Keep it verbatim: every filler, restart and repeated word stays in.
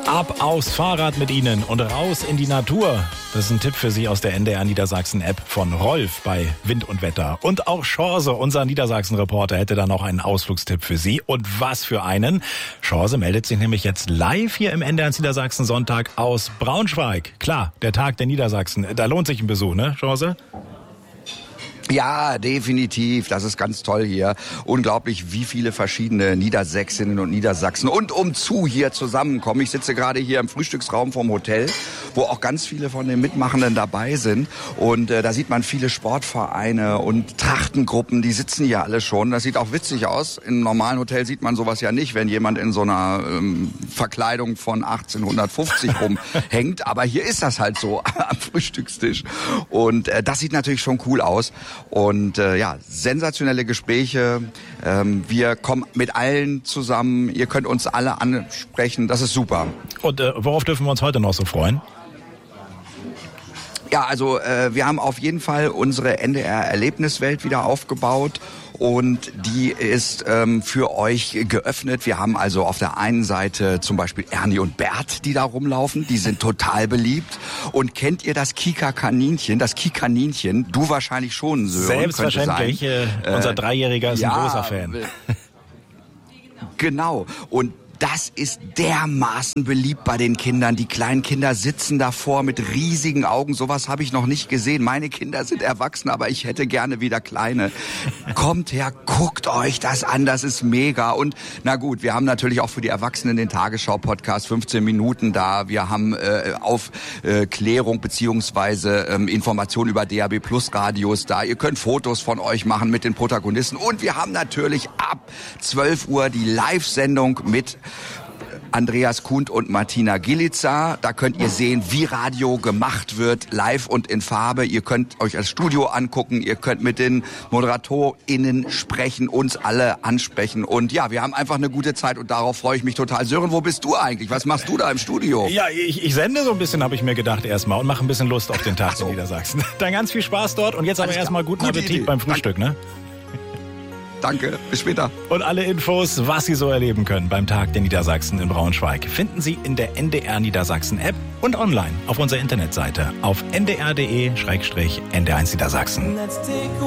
Ab aufs Fahrrad mit Ihnen und raus in die Natur. Das ist ein Tipp für Sie aus der N D R Niedersachsen-App von Rolf bei Wind und Wetter. Und auch Schorse, unser Niedersachsen-Reporter, hätte da noch einen Ausflugstipp für Sie. Und was für einen? Schorse meldet sich nämlich jetzt live hier im N D R Niedersachsen-Sonntag aus Braunschweig. Klar, der Tag der Niedersachsen. Da lohnt sich ein Besuch, ne, Schorse? Ja, definitiv. Das ist ganz toll hier. Unglaublich, wie viele verschiedene Niedersächsinnen und Niedersachsen und umzu hier zusammenkommen. Ich sitze gerade hier im Frühstücksraum vom Hotel, wo auch ganz viele von den Mitmachenden dabei sind. Und äh, da sieht man viele Sportvereine und Trachtengruppen, die sitzen hier alle schon. Das sieht auch witzig aus. Im normalen Hotel sieht man sowas ja nicht, wenn jemand in so einer ähm, Verkleidung von achtzehnhundertfünfzig rumhängt. Aber hier ist das halt so am Frühstückstisch. Und äh, das sieht natürlich schon cool aus. Und äh, ja, sensationelle Gespräche. Ähm, wir kommen mit allen zusammen. Ihr könnt uns alle ansprechen. Das ist super. Und äh, worauf dürfen wir uns heute noch so freuen? Ja, also äh, wir haben auf jeden Fall unsere N D R-Erlebniswelt wieder aufgebaut. Und die ist ähm, für euch geöffnet. Wir haben also auf der einen Seite zum Beispiel Ernie und Bert, die da rumlaufen. Die sind total beliebt. Und kennt ihr das Kika-Kaninchen? Das Kikaninchen? Du wahrscheinlich schon, Sören. Selbstverständlich. Äh, unser Dreijähriger ist ja, ein großer Fan. Genau. Und das ist dermaßen beliebt bei den Kindern. Die kleinen Kinder sitzen davor mit riesigen Augen. Sowas habe ich noch nicht gesehen. Meine Kinder sind erwachsen, aber ich hätte gerne wieder kleine. Kommt her, guckt euch das an. Das ist mega. Und na gut, wir haben natürlich auch für die Erwachsenen den Tagesschau-Podcast fünfzehn Minuten da. Wir haben äh, Aufklärung äh, beziehungsweise ähm, Informationen über D A B Plus Radios da. Ihr könnt Fotos von euch machen mit den Protagonisten. Und wir haben natürlich ab zwölf Uhr die Live-Sendung mit Andreas Kuhnt und Martina Gilitzer. Da könnt ihr sehen, wie Radio gemacht wird, live und in Farbe. Ihr könnt euch das Studio angucken, ihr könnt mit den ModeratorInnen sprechen, uns alle ansprechen. Und ja, wir haben einfach eine gute Zeit und darauf freue ich mich total. Sören, wo bist du eigentlich? Was machst du da im Studio? Ja, ich, ich sende so ein bisschen, habe ich mir gedacht erstmal, und mache ein bisschen Lust auf den Tag so. in Niedersachsen. Dann ganz viel Spaß dort und jetzt aber erstmal guten Gute Appetit Idee. beim Frühstück, ne? Danke, bis später. Und alle Infos, was Sie so erleben können beim Tag der Niedersachsen in Braunschweig, finden Sie in der N D R Niedersachsen App und online auf unserer Internetseite auf n d r punkt d e slash n d r eins Niedersachsen.